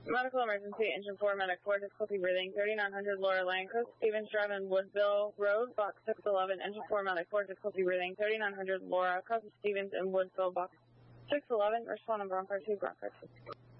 Medical emergency, engine 4, medic 4, difficulty breathing, 3900 Laura Lane, Coast Stevens Drive in Woodville Road, box 611, engine 4, medic 4, difficulty breathing, 3900 Laura, Coast Stevens in Woodville, box 611, respond on Bronco 2, Bronco 2.